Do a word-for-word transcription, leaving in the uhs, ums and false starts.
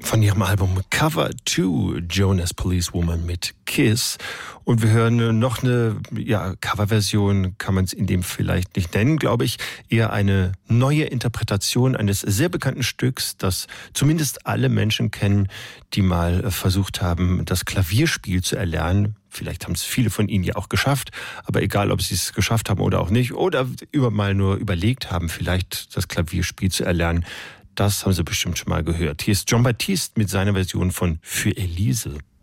Von ihrem Album Cover two, Jonas Policewoman mit Kiss. Und wir hören noch eine ja, Coverversion, kann man es in dem vielleicht nicht nennen, glaube ich. Eher eine neue Interpretation eines sehr bekannten Stücks, das zumindest alle Menschen kennen, die mal versucht haben, das Klavierspiel zu erlernen. Vielleicht haben es viele von Ihnen ja auch geschafft, aber egal, ob Sie es geschafft haben oder auch nicht, oder über mal nur überlegt haben, vielleicht das Klavierspiel zu erlernen, das haben Sie bestimmt schon mal gehört. Hier ist Jon Batiste mit seiner Version von Für Elise.